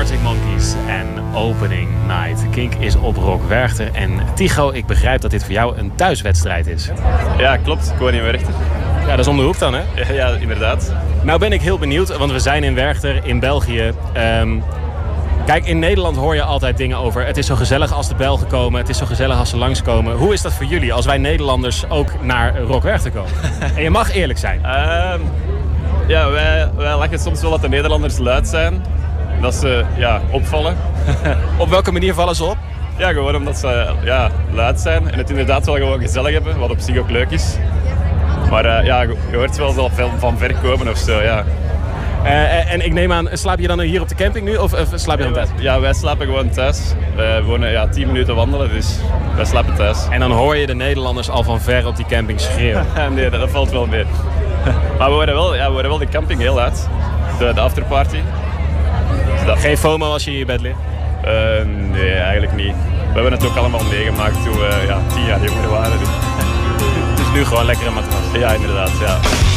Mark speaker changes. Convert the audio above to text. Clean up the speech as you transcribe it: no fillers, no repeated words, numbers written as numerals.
Speaker 1: Arctic Monkeys en Opening Night. Kink is op Rock Werchter. En Tycho, ik begrijp dat dit voor jou een thuiswedstrijd is.
Speaker 2: Ja, klopt. Ik woon in Werchter.
Speaker 1: Ja, dat is om de hoek dan, hè?
Speaker 2: Ja, inderdaad.
Speaker 1: Nou ben ik heel benieuwd, want we zijn in Werchter, in België. Kijk, in Nederland hoor je altijd dingen over... het is zo gezellig als de Belgen komen, het is zo gezellig als ze langskomen. Hoe is dat voor jullie als wij Nederlanders ook naar Rock Werchter komen? En je mag eerlijk zijn.
Speaker 2: Ja, wij lachen soms wel dat de Nederlanders luid zijn. Dat ze opvallen.
Speaker 1: Op welke manier vallen ze op?
Speaker 2: Ja, gewoon omdat ze luid zijn en het inderdaad wel gewoon gezellig hebben, wat op zich ook leuk is. Maar je hoort wel eens al van ver komen of zo, ja.
Speaker 1: En ik neem aan, slaap je dan hier op de camping nu of slaap je dan thuis?
Speaker 2: Ja, wij slapen gewoon thuis. Wij wonen 10 minuten wandelen, dus wij slapen thuis.
Speaker 1: En dan hoor je de Nederlanders al van ver op die camping schreeuwen?
Speaker 2: Nee, dat valt wel mee. Maar we horen wel de camping heel uit. De afterparty. Dus
Speaker 1: Geen FOMO als je in je bed ligt?
Speaker 2: Nee, eigenlijk niet. We hebben het ook allemaal meegemaakt toen we 10 jaar jonger waren. Dus.
Speaker 1: Het is nu gewoon lekker een matras.
Speaker 2: Ja, inderdaad, ja.